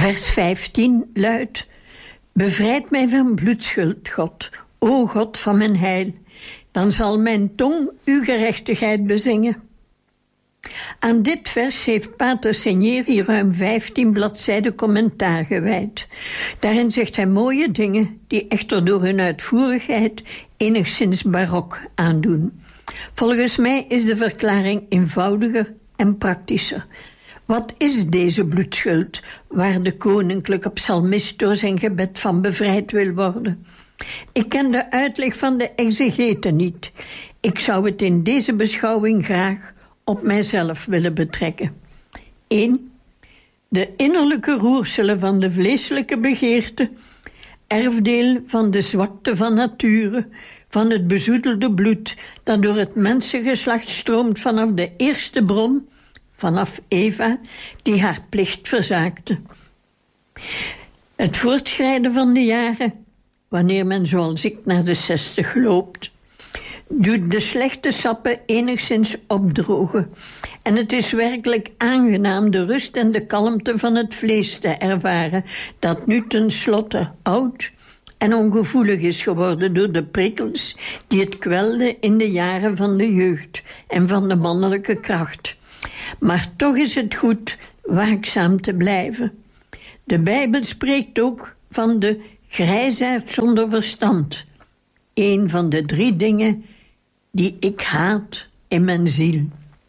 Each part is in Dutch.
Vers 15 luidt: bevrijd mij van bloedschuld, God, o God van mijn heil. Dan zal mijn tong uw gerechtigheid bezingen. Aan dit vers heeft pater Segneri ruim 15 bladzijden commentaar gewijd. Daarin zegt hij mooie dingen die echter door hun uitvoerigheid enigszins barok aandoen. Volgens mij is de verklaring eenvoudiger en praktischer. Wat is deze bloedschuld waar de koninklijke psalmist door zijn gebed van bevrijd wil worden? Ik ken de uitleg van de exegeten niet. Ik zou het in deze beschouwing graag op mijzelf willen betrekken. 1. De innerlijke roerselen van de vleeselijke begeerte, erfdeel van de zwakte van nature, van het bezoedelde bloed dat door het mensengeslacht stroomt vanaf de eerste bron, vanaf Eva, die haar plicht verzaakte. Het voortschrijden van de jaren, wanneer men zoals ik naar de 60 loopt, doet de slechte sappen enigszins opdrogen. En het is werkelijk aangenaam de rust en de kalmte van het vlees te ervaren, dat nu tenslotte oud en ongevoelig is geworden door de prikkels die het kwelden in de jaren van de jeugd en van de mannelijke kracht. Maar toch is het goed waakzaam te blijven. De Bijbel spreekt ook van de grijsaard zonder verstand. Een van de 3 dingen die ik haat in mijn ziel.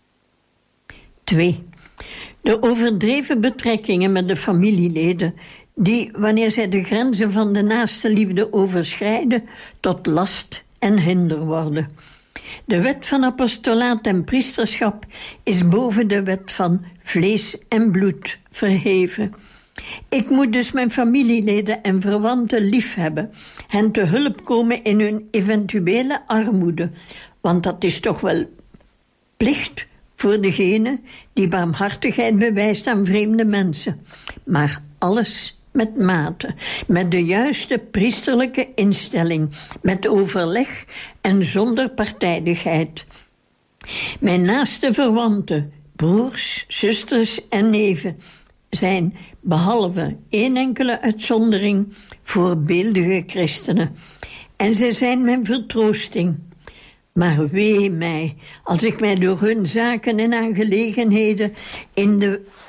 2. De overdreven betrekkingen met de familieleden, die, wanneer zij de grenzen van de naaste liefde overschrijden, tot last en hinder worden. De wet van apostolaat en priesterschap is boven de wet van vlees en bloed verheven. Ik moet dus mijn familieleden en verwanten liefhebben, hen te hulp komen in hun eventuele armoede, want dat is toch wel plicht voor degene die barmhartigheid bewijst aan vreemde mensen. Maar alles met mate, met de juiste priesterlijke instelling, met overleg en zonder partijdigheid. Mijn naaste verwanten, broers, zusters en neven, zijn, behalve 1 enkele uitzondering, voorbeeldige christenen. En zij zijn mijn vertroosting. Maar wee mij, als ik mij door hun zaken en aangelegenheden in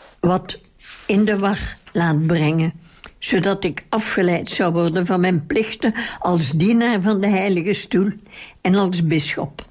de war laat brengen, zodat ik afgeleid zou worden van mijn plichten als dienaar van de heilige stoel en als bisschop.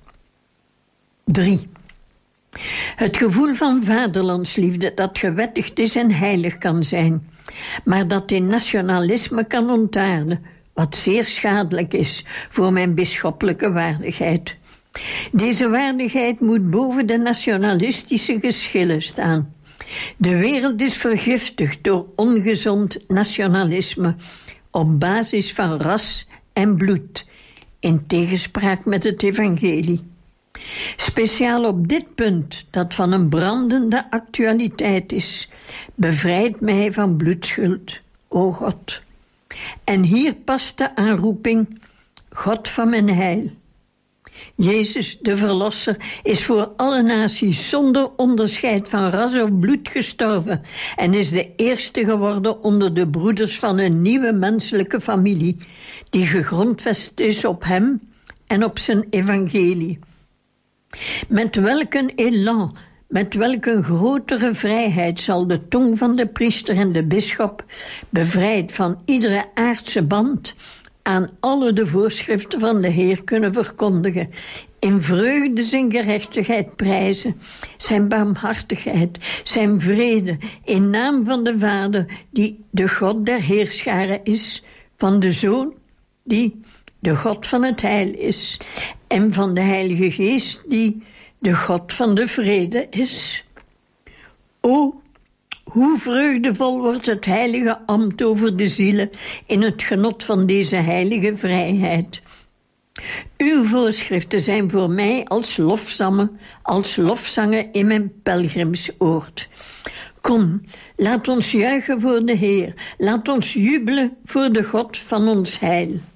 3. Het gevoel van vaderlandsliefde dat gewettigd is en heilig kan zijn, maar dat in nationalisme kan ontaarden, wat zeer schadelijk is voor mijn bisschoppelijke waardigheid. Deze waardigheid moet boven de nationalistische geschillen staan. De wereld is vergiftigd door ongezond nationalisme op basis van ras en bloed, in tegenspraak met het evangelie. Speciaal op dit punt, dat van een brandende actualiteit is, bevrijd mij van bloedschuld, o God. En hier past de aanroeping, God van mijn heil. Jezus, de Verlosser, is voor alle naties zonder onderscheid van ras of bloed gestorven en is de eerste geworden onder de broeders van een nieuwe menselijke familie, die gegrondvest is op hem en op zijn evangelie. Met welk een elan, met welk een grotere vrijheid zal de tong van de priester en de bisschop, bevrijd van iedere aardse band, aan alle de voorschriften van de Heer kunnen verkondigen, in vreugde zijn gerechtigheid prijzen, zijn barmhartigheid, zijn vrede, in naam van de Vader, die de God der heerscharen is, van de Zoon, die de God van het heil is, en van de Heilige Geest, die de God van de vrede is. O, hoe vreugdevol wordt het heilige ambt over de zielen in het genot van deze heilige vrijheid. Uw voorschriften zijn voor mij als lofzangen in mijn pelgrimsoord. Kom, laat ons juichen voor de Heer, laat ons jubelen voor de God van ons heil.